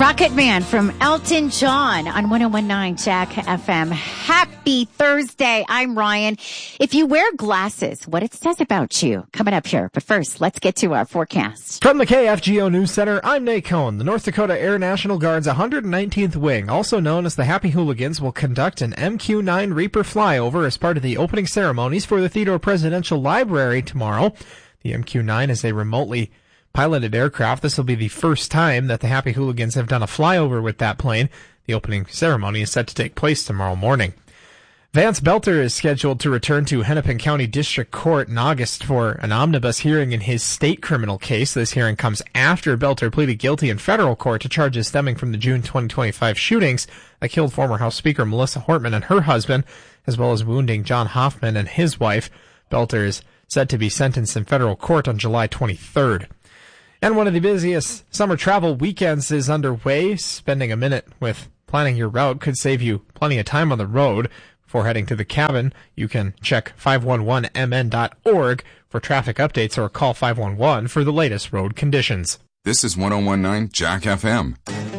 Rocket Man from Elton John on 101.9 Jack FM. Happy Thursday. I'm Ryan. If you wear glasses, what it says about you. Coming up here. But first, let's get to our forecast. From the KFGO News Center, I'm Nate Cohn. The North Dakota Air National Guard's 119th Wing, also known as the Happy Hooligans, will conduct an MQ-9 Reaper flyover as part of the opening ceremonies for the Theodore Presidential Library tomorrow. The MQ-9 is a remotely piloted aircraft. This will be the first time that the Happy Hooligans have done a flyover with that plane. The opening ceremony is set to take place tomorrow morning. Vance Belter is scheduled to return to Hennepin County District Court in August for an omnibus hearing in his state criminal case. This hearing comes after Belter pleaded guilty in federal court to charges stemming from the June 2025 shootings that killed former House Speaker Melissa Hortman and her husband, as well as wounding John Hoffman and his wife. Belter is set to be sentenced in federal court on July 23rd. And one of the busiest summer travel weekends is underway. Spending a minute with planning your route could save you plenty of time on the road. Before heading to the cabin, you can check 511mn.org for traffic updates or call 511 for the latest road conditions. This is 101.9 Jack FM.